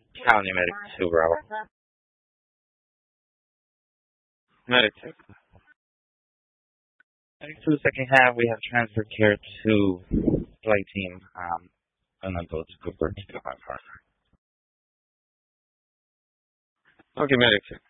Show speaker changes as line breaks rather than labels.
County Medic 2, Bravo. Medic 2. Medic 2, second half, we have transfer care to flight team, and then go to Cooper. Okay, Medic 2.